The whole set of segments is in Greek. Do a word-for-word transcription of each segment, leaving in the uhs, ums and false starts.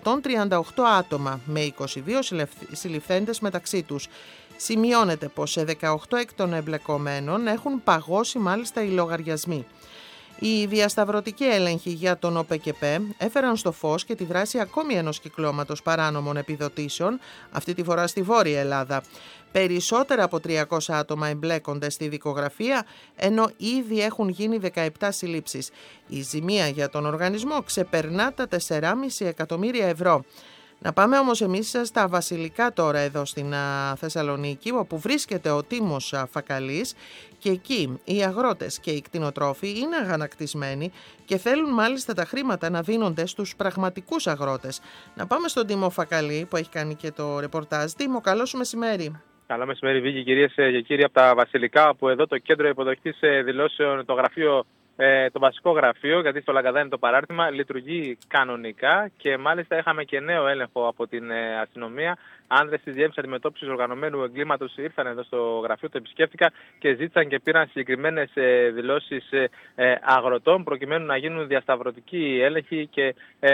εκατόν τριάντα οκτώ άτομα, με είκοσι δύο συλληφθέντες μεταξύ τους. Σημειώνεται πως σε δεκαοκτώ εκ των εμπλεκομένων έχουν παγώσει μάλιστα οι λογαριασμοί. Οι διασταυρωτικοί έλεγχοι για τον ΟΠΕΚΕΠΕ έφεραν στο φως και τη δράση ακόμη ενός κυκλώματος παράνομων επιδοτήσεων, αυτή τη φορά στη Βόρεια Ελλάδα. Περισσότερα από τριακόσια άτομα εμπλέκονται στη δικογραφία, ενώ ήδη έχουν γίνει δεκαεπτά συλλήψεις. Η ζημία για τον οργανισμό ξεπερνά τα τέσσερα κόμμα πέντε εκατομμύρια ευρώ. Να πάμε όμως εμείς στα βασιλικά τώρα εδώ στην Θεσσαλονίκη, όπου βρίσκεται ο Τίμος Φακαλής, και εκεί οι αγρότες και οι κτηνοτρόφοι είναι αγανακτισμένοι και θέλουν μάλιστα τα χρήματα να δίνονται στους πραγματικούς αγρότες. Να πάμε στον Τίμο Φακαλή που έχει κάνει και το ρεπορτάζ. Τίμο, καλό σου μεσημέρι. Καλό μεσημέρι, Βίκη, κυρίες και κύριοι από τα βασιλικά, που εδώ το κέντρο υποδοχής δηλώσεων, το γραφείο, το βασικό γραφείο, γιατί στο Λαγκαδά είναι το παράρτημα, λειτουργεί κανονικά και μάλιστα είχαμε και νέο έλεγχο από την αστυνομία. Άνδρες της Διεύθυνσης Αντιμετώπισης Οργανωμένου Εγκλήματος ήρθαν εδώ στο γραφείο, το επισκέφτηκα και ζήτησαν και πήραν συγκεκριμένες δηλώσεις αγροτών προκειμένου να γίνουν διασταυρωτικοί έλεγχοι και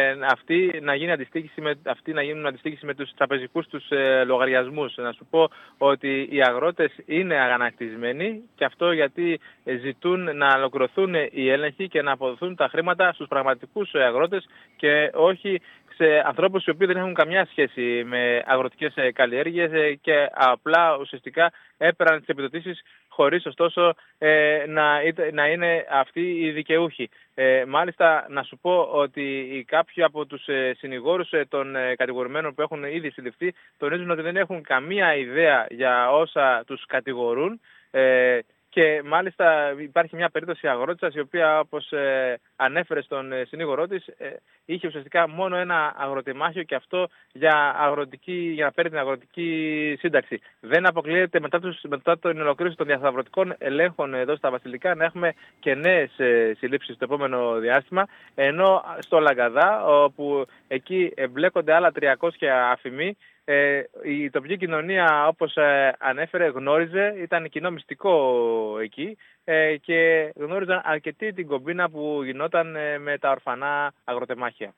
αυτοί να, γίνει αντιστοίχηση με, αυτοί να γίνουν αντιστοίχηση με τους τραπεζικούς τους λογαριασμούς. Να σου πω ότι οι αγρότες είναι αγανακτισμένοι, και αυτό γιατί ζητούν να ολοκληρωθούν οι έλεγχοι και να αποδοθούν τα χρήματα στους πραγματικούς αγρότες και όχι σε ανθρώπους οι οποίοι δεν έχουν καμιά σχέση με αγροτικές καλλιέργειες και απλά ουσιαστικά έπαιρναν τις επιδοτήσεις χωρίς ωστόσο ε, να, να είναι αυτοί οι δικαιούχοι. Ε, μάλιστα να σου πω ότι κάποιοι από τους ε, συνηγόρους ε, των ε, κατηγορουμένων που έχουν ήδη συλληφθεί τονίζουν ότι δεν έχουν καμία ιδέα για όσα τους κατηγορούν. Ε, Και μάλιστα υπάρχει μια περίπτωση αγρότησας η οποία, όπως ε, ανέφερε στον ε, συνήγορό της, ε, είχε ουσιαστικά μόνο ένα αγροτεμάχιο, και αυτό για, αγροτική, για να παίρνει την αγροτική σύνταξη. Δεν αποκλείεται μετά, τους, μετά την ολοκλήρωση των διασταυρωτικών ελέγχων εδώ στα βασιλικά να έχουμε και νέες ε, συλλήψεις στο επόμενο διάστημα, ενώ στο Λαγκαδά, όπου εκεί εμπλέκονται άλλα τριακόσια αφημοί, Ε, η τοπική κοινωνία, όπως ε, ανέφερε, γνώριζε, ήταν κοινό μυστικό εκεί ε, και γνώριζαν αρκετή την κομπίνα που γινόταν ε, με τα ορφανά αγροτεμάχια.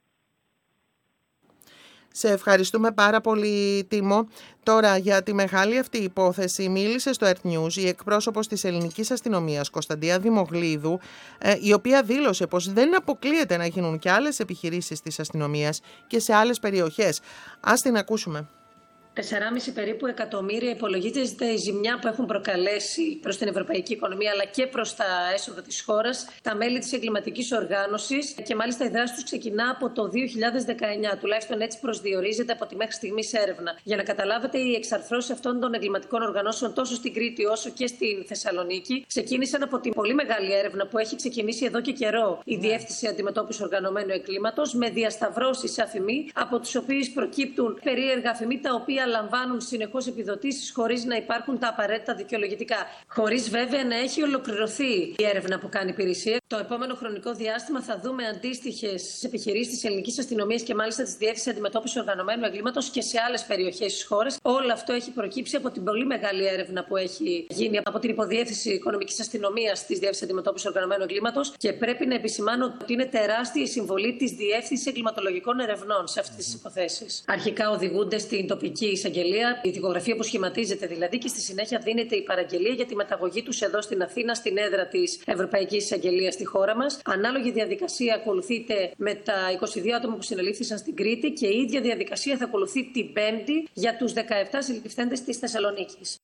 Σε ευχαριστούμε πάρα πολύ, Τίμο. Τώρα, για τη μεγάλη αυτή υπόθεση μίλησε στο Earth News η εκπρόσωπος της ελληνικής αστυνομίας, Κωνσταντία Δημογλίδου, η οποία δήλωσε πως δεν αποκλείεται να γίνουν και άλλες επιχειρήσεις της αστυνομίας και σε άλλες περιοχές. Ας την ακούσουμε. τέσσερα κόμμα πέντε περίπου εκατομμύρια υπολογίζεται η ζημιά που έχουν προκαλέσει προς την ευρωπαϊκή οικονομία αλλά και προς τα έσοδα της χώρας τα μέλη της εγκληματικής οργάνωσης, και μάλιστα η δράση τους ξεκινά από το δύο χιλιάδες δεκαεννιά, τουλάχιστον έτσι προσδιορίζεται από τη μέχρι στιγμής έρευνα. Για να καταλάβετε, οι εξαρθρώσεις αυτών των εγκληματικών οργανώσεων τόσο στην Κρήτη όσο και στην Θεσσαλονίκη ξεκίνησαν από την πολύ μεγάλη έρευνα που έχει ξεκινήσει εδώ και καιρό η Διεύθυνση Αντιμετώπισης Οργανωμένου Εγκλήματος, με διασταυρώσεις αφημί, από τις οποίες προκύπτουν περίεργα αφημί τα οποία λαμβάνουν συνεχώς επιδοτήσεις χωρίς να υπάρχουν τα απαραίτητα δικαιολογητικά. Χωρίς βέβαια να έχει ολοκληρωθεί η έρευνα που κάνει η υπηρεσία. Το επόμενο χρονικό διάστημα θα δούμε αντίστοιχες επιχειρήσεις της ελληνικής αστυνομίας και μάλιστα της Διεύθυνσης Αντιμετώπισης Οργανωμένου Εγκλήματος και σε άλλες περιοχές της χώρας. Όλο αυτό έχει προκύψει από την πολύ μεγάλη έρευνα που έχει γίνει από την Υποδιεύθυνση Οικονομικής Αστυνομίας της Διεύθυνσης Αντιμετώπισης Οργανωμένου Εγκλήματος, και πρέπει να επισημάνω ότι είναι τεράστια η συμβολή της Διεύθυνσης Εγκληματολογικών Ερευνών σε αυτές τις υποθέσεις. Αρχικά οδηγούνται στην τοπική εισαγγελία, η δικογραφία που σχηματίζεται δηλαδή, και στη συνέχεια δίνεται η παραγγελία για τη μεταγωγή τους εδώ στην Αθήνα, στην έδρα της Ευρωπαϊκής Εισαγγελίας στη χώρα μας. Ανάλογη διαδικασία ακολουθείται με τα είκοσι δύο άτομα που συνελήφθησαν στην Κρήτη, και η ίδια διαδικασία θα ακολουθεί την Πέμπτη για τους δεκαεπτά συλληφθέντες της Θεσσαλονίκης.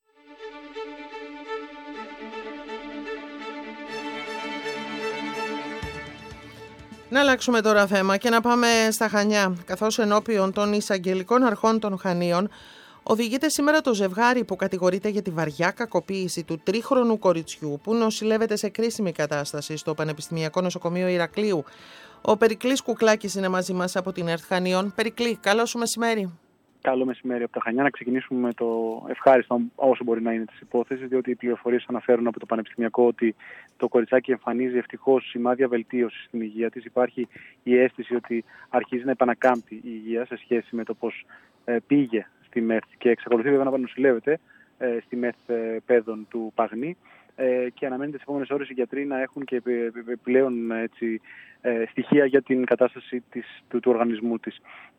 Να αλλάξουμε τώρα θέμα και να πάμε στα Χανιά, καθώς ενώπιον των εισαγγελικών αρχών των Χανίων οδηγείται σήμερα το ζευγάρι που κατηγορείται για τη βαριά κακοποίηση του τρίχρονου κοριτσιού που νοσηλεύεται σε κρίσιμη κατάσταση στο Πανεπιστημιακό Νοσοκομείο Ηρακλείου. Ο Περικλής Κουκλάκης είναι μαζί μας από την ΕΡΤ Χανίων. Περικλή, καλό σου μεσημέρι. Καλό μεσημέρι από τα Χανιά. Να ξεκινήσουμε με το ευχάριστο όσο μπορεί να είναι της υπόθεσης, διότι οι πληροφορίες αναφέρουν από το Πανεπιστημιακό ότι το κοριτσάκι εμφανίζει ευτυχώς σημάδια βελτίωσης στην υγεία της. Υπάρχει η αίσθηση ότι αρχίζει να επανακάμπτει η υγεία σε σχέση με το πώς ε, πήγε στη ΜΕΘ, και εξακολουθεί βέβαια να νοσηλεύεται ε, στη ΜΕΘ ε, Πέδων του Παγνή, ε, και αναμένεται τις επόμενες ώρες οι γιατροί να έχουν και επιπλέον έτσι, ε, στοιχεία για την κατάσταση της, του, του οργανισμού της.